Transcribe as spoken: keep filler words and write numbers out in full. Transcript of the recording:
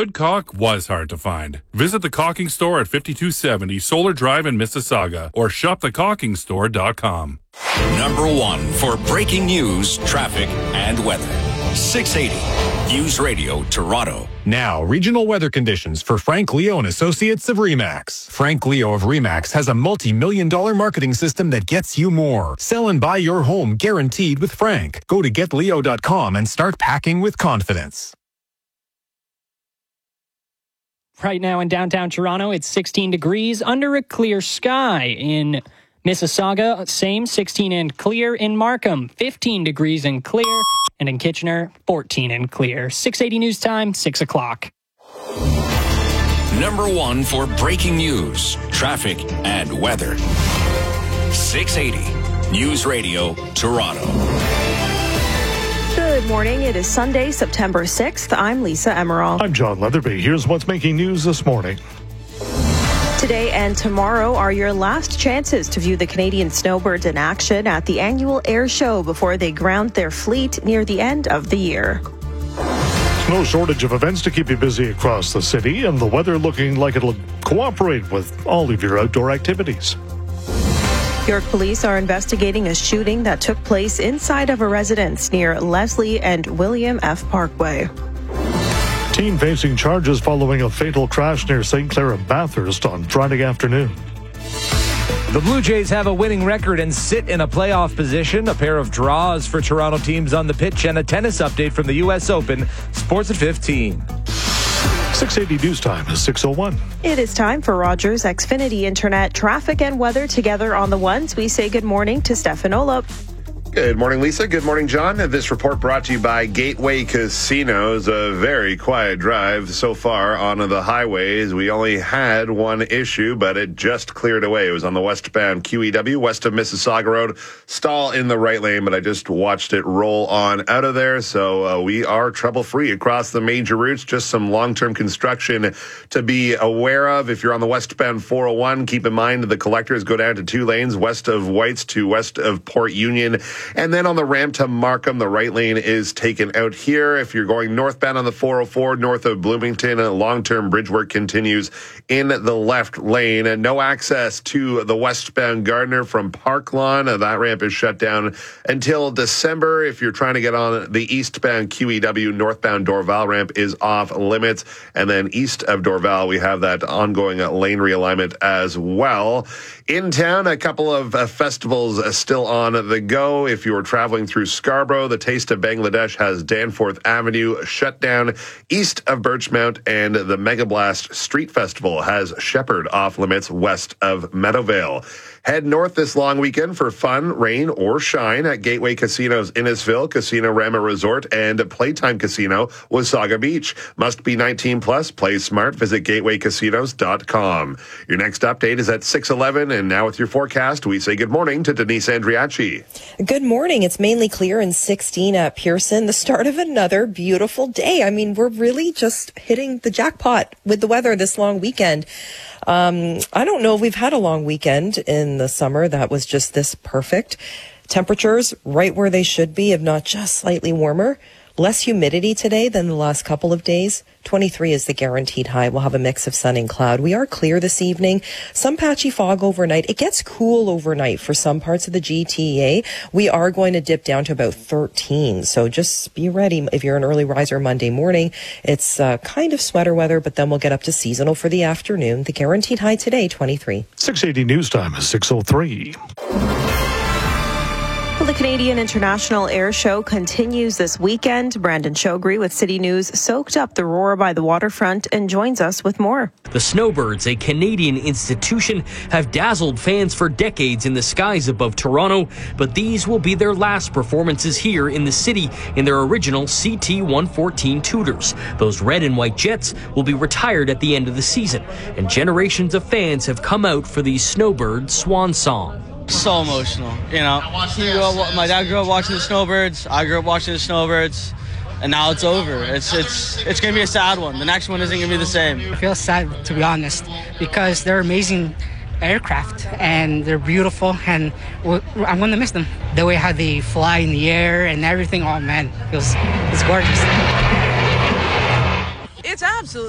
good caulk was hard to find. Visit the caulking store at fifty-two seventy Solar Drive in Mississauga or shop the caulking store dot com. Number one for breaking news, traffic, and weather. six eighty News Radio Toronto. Now, regional weather conditions for Frank Leo and Associates of RE/MAX. Frank Leo of RE/MAX has a multi-million dollar marketing system that gets you more. Sell and buy your home guaranteed with Frank. Go to get leo dot com and start packing with confidence. Right now in downtown Toronto, it's sixteen degrees under a clear sky. In Mississauga, same, sixteen and clear. In Markham, fifteen degrees and clear. And in Kitchener, fourteen and clear. six eighty News Time, six o'clock. Number one for breaking news, traffic, and weather. six eighty News Radio Toronto. Good morning. It is Sunday, September sixth. I'm Lisa Emerald. I'm John Leatherby. Here's what's making news this morning. Today and tomorrow are your last chances to view the Canadian snowbirds in action at the annual air show before they ground their fleet near the end of the year. No shortage of events to keep you busy across the city, and the weather looking like it'll cooperate with all of your outdoor activities. York police are investigating a shooting that took place inside of a residence near Leslie and William F. Parkway. Teen facing charges following a fatal crash near Saint Clair and Bathurst on Friday afternoon. The Blue Jays have a winning record and sit in a playoff position. A pair of draws for Toronto teams on the pitch and a tennis update from the U S Open. Sports at fifteen. six eighty News Time is six oh one. It is time for Rogers Xfinity Internet traffic and weather together on the ones. We say good morning to Stefan Olop. Good morning, Lisa. Good morning, John. This report brought to you by Gateway Casinos. A very quiet drive so far on the highways. We only had one issue, but it just cleared away. It was on the westbound Q E W, west of Mississauga Road. Stall in the right lane, but I just watched it roll on out of there. So uh, we are trouble-free across the major routes. Just some long-term construction to be aware of. If you're on the westbound four oh one, keep in mind the collectors go down to two lanes, west of Whites to west of Port Union. And then on the ramp to Markham, the right lane is taken out here. If you're going northbound on the four oh four, north of Bloomington, long-term bridge work continues in the left lane. And no access to the westbound Gardiner from Park Lawn. That ramp is shut down until December. If you're trying to get on the eastbound Q E W, northbound Dorval ramp is off limits. And then east of Dorval, we have that ongoing lane realignment as well. In town, a couple of uh, festivals still on the go. If you were traveling through Scarborough, the Taste of Bangladesh has Danforth Avenue shut down east of Birchmount, and the Mega Blast Street Festival has Shepherd off limits west of Meadowvale. Head north this long weekend for fun, rain, or shine at Gateway Casinos Innisfil, Casino Rama Resort, and Playtime Casino Wasaga Beach. Must be nineteen plus. Play smart. Visit gateway casinos dot com. Your next update is at six eleven, and now with your forecast, we say good morning to Denise Andriachi. Good morning. It's mainly clear in sixteen at Pearson. The start of another beautiful day. I mean, we're really just hitting the jackpot with the weather this long weekend. Um, I don't know if we've had a long weekend in the summer that was just this perfect. Temperatures right where they should be, if not just slightly warmer. Less humidity today than the last couple of days. twenty-three is the guaranteed high. We'll have a mix of sun and cloud. We are clear this evening. Some patchy fog overnight. It gets cool overnight for some parts of the G T A. We are going to dip down to about thirteen. So just be ready if you're an early riser Monday morning. It's uh, kind of sweater weather, but then we'll get up to seasonal for the afternoon. The guaranteed high today, twenty-three. six eighty News Time is six oh three. Well, the Canadian International Air Show continues this weekend. Brandon Shogri with City News soaked up the roar by the waterfront and joins us with more. The Snowbirds, a Canadian institution, have dazzled fans for decades in the skies above Toronto, but these will be their last performances here in the city in their original C T one fourteen Tudors. Those red and white jets will be retired at the end of the season, and generations of fans have come out for the Snowbird swan song. So emotional, you know. He grew up, my dad grew up watching the Snowbirds. I grew up watching the Snowbirds, and now it's over. It's it's it's gonna be a sad one. The next one isn't gonna be the same. I feel sad, to be honest, because they're amazing aircraft and they're beautiful, and I'm gonna miss them. The way how they fly in the air and everything. Oh man, it was it's gorgeous. It's absolutely